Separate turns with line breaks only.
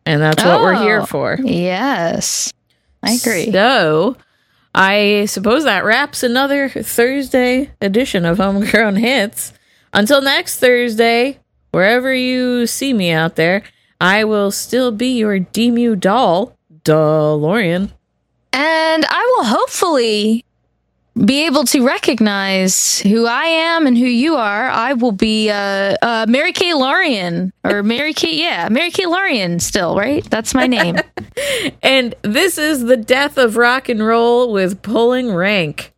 And that's what we're here for.
Yes. I agree.
So, I suppose that wraps another Thursday edition of Homegrown Hits. Until next Thursday, wherever you see me out there, I will still be your Demu doll, DeLorean.
And I will hopefully be able to recognize who I am and who you are. I will be Mary Kay Lorian, or Mary Kay Lorian still, right? That's my name.
And this is the death of rock and roll with Pulling Rank.